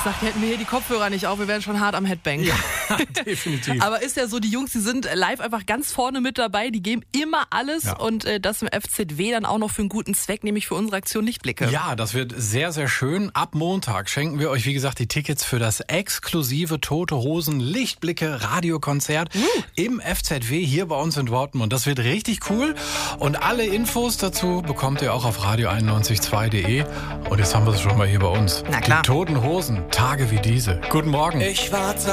gesagt, hätten wir hier die Kopfhörer nicht auf, wir wären schon hart am Headbang. Ja, definitiv. Aber ist ja so, die Jungs, die sind live einfach ganz vorne mit dabei, die geben immer alles und das im FZW dann auch noch für einen guten Zweck, nämlich für unsere Aktion Lichtblicke. Ja, das wird sehr, sehr schön. Ab Montag schenken wir euch, wie gesagt, die Tickets für das exklusive Tote Hosen Lichtblicke Radiokonzert im FZW hier bei uns in Dortmund. Das wird richtig cool und alle Infos dazu bekommt ihr auch auf radio912.de. Und jetzt haben wir es schon mal hier bei uns. Na klar. Die Toten Hosen, Tage wie diese. Guten Morgen. Ich warte